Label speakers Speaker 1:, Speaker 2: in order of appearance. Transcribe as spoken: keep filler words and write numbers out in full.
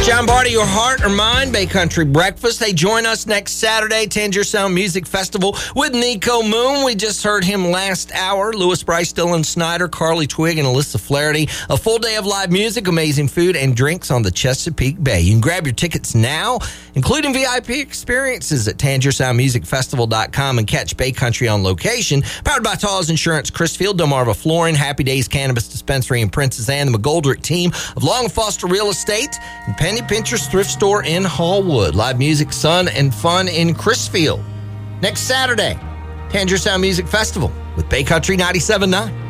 Speaker 1: John Barty, your heart or mind, Bay Country Breakfast. Hey, join us next Saturday, Tangier Sound Music Festival with Nico Moon. We just heard him last hour. Lewis Bryce, Dylan Snyder, Carly Twigg, and Alyssa Flaherty. A full day of live music, amazing food, and drinks on the Chesapeake Bay. You can grab your tickets now, including V I P experiences at Tangier Sound Music Festival dot com, and catch Bay Country on location. Powered by Tawes Insurance, Chrisfield, Delmarva Flooring, Happy Days Cannabis Dispensary in Princess Anne, the McGoldrick team of Long Foster Real Estate, and Penny Pincher's Thrift Store in Hallwood. Live music, sun, and fun in Chrisfield. Next Saturday, Tangier Sound Music Festival with Bay Country ninety-seven point nine.